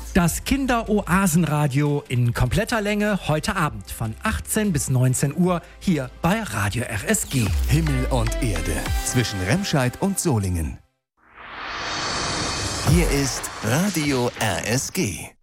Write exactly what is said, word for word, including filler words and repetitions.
Das Kinder-Oasen-Radio in kompletter Länge heute Abend von achtzehn bis neunzehn Uhr hier bei Radio R S G. Himmel und Erde zwischen Remscheid und Solingen. Hier ist Radio R S G.